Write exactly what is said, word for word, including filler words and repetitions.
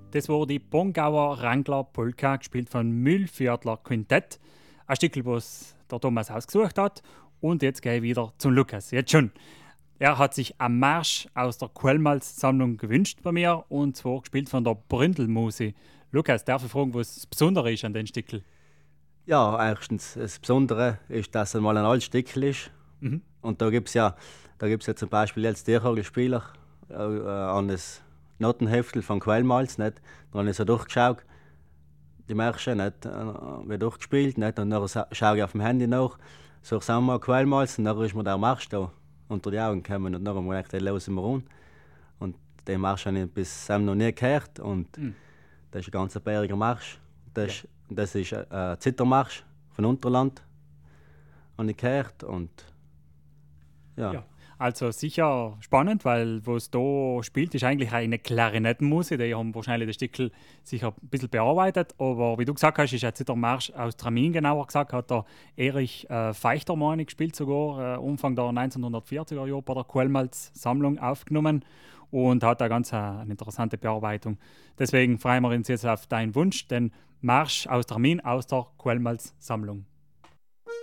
Das war die Bongauer Wrangler Polka, gespielt von Mühlviertler Quintett. Ein Stück, was der Thomas ausgesucht hat. Und jetzt gehe ich wieder zum Lukas. Jetzt schon. Er hat sich einen Marsch aus der Quellmalz-Sammlung gewünscht bei mir, und zwar gespielt von der Bründelmuse. Lukas, darf ich fragen, was das Besondere ist an den Stückel? Ja, erstens, das Besondere ist, dass es mal ein altes Stückel ist. Mhm. Und da gibt es ja, da gibt's ja zum Beispiel jetzt die Spieler äh, an das Notenheftel von Quellmalz. Nicht? Dann habe ich so durchgeschaut, die Märsche, nicht? Äh, wie durchgespielt. Nicht? Und dann sa- schaue ich auf dem Handy nach, suche ich mal Quellmalz, und dann ist mir der Marsch da unter die Augen gekommen. Und dann habe ich den hören wir an. Und den Marsch habe ich bis jetzt noch nie gehört. Und Mhm. das ist ein ganz bäriger Marsch. Das, ja. das ist ein äh, Zittermarsch von Unterland. Habe ich gehört. Und ja. Ja. Also sicher spannend, weil was da spielt, ist eigentlich eine Klarinettenmusik. Die haben wahrscheinlich das Stückel sicher ein bisschen bearbeitet. Aber wie du gesagt hast, ist jetzt der Marsch aus Tramin, genauer gesagt, hat der Erich äh, Feichter, meine ich, gespielt sogar, äh, Anfang der neunzehnhundertvierziger Jahre bei der Quellmalz-Sammlung aufgenommen und hat da ganz äh, eine interessante Bearbeitung. Deswegen freuen wir uns jetzt auf deinen Wunsch, den Marsch aus Tramin aus der Quellmalz-Sammlung.